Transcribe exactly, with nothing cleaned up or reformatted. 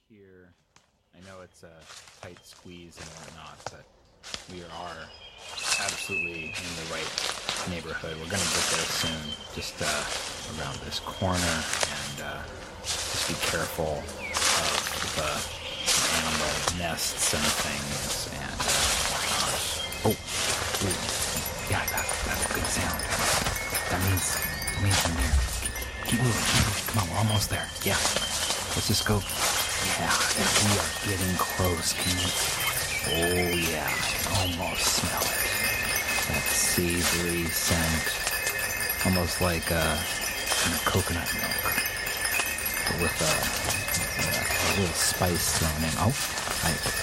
here. I know it's a tight squeeze and whatnot, but we are absolutely in the right neighborhood. We're going to get there soon, just uh, around this corner, and uh, just be careful of the animal nests and things, and uh, whatnot. Oh, ooh. Yeah, that, that's a good sound. That means, that means I'm there. Keep, keep moving, keep moving. Come on, we're almost there. Yeah, let's just go. Yeah, we are getting close. Can you? Oh yeah, I can almost smell it. That savory scent, almost like uh, you know, coconut milk, but with a, a, a little spice thrown in. Oh, I